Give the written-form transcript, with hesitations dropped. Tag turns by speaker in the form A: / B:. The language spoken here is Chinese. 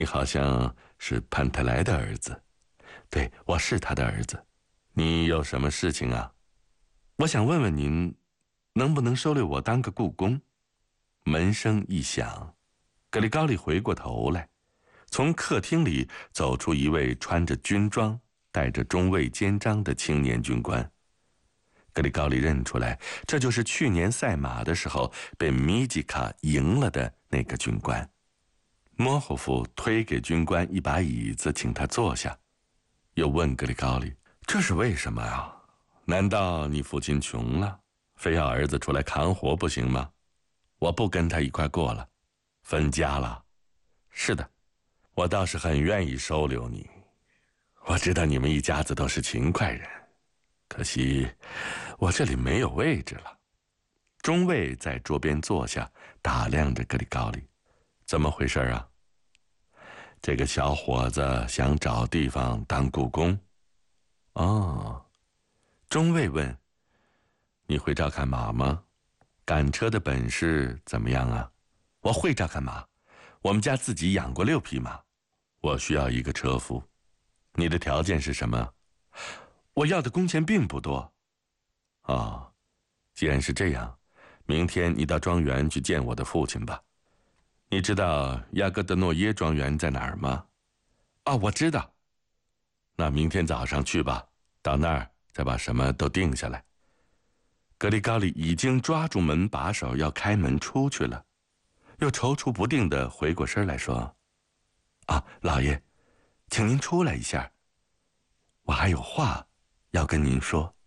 A: 你好像是潘特莱的儿子。对，我是他的儿子。你有什么事情啊？我想问问您，能不能收留我当个雇工？门声一响，格里高利回过头来，从客厅里走出一位穿着军装、带着中尉肩章的青年军官。格里高利认出来，这就是去年赛马的时候被米吉卡赢了的那个军官。莫霍夫推给军官一把椅子，请他坐下，又问格里高利：“这是为什么呀？难道你父亲穷了，非要儿子出来扛活不行吗？我不跟他一块过了，分家了。是的，我倒是很愿意收留你。我知道你们一家子都是勤快人，可惜我这里没有位置了。”中尉在桌边坐下，打量着格里高利：“怎么回事啊？”这个小伙子想找地方当雇工。哦，中尉问：“你会照看马吗？赶车的本事怎么样啊？”“我会照看马，我们家自己养过6匹马。我需要一个车夫。你的条件是什么？”“我要的工钱并不多。”“哦，既然是这样，明天你到庄园去见我的父亲吧。你知道亚戈德诺耶庄园在哪儿吗？”“啊，我知道。”“那明天早上去吧，到那儿再把什么都定下来。”格里高利已经抓住门把手要开门出去了，又踌躇不定地回过身来说：“啊，老爷，请您出来一下，我还有话要跟您说。”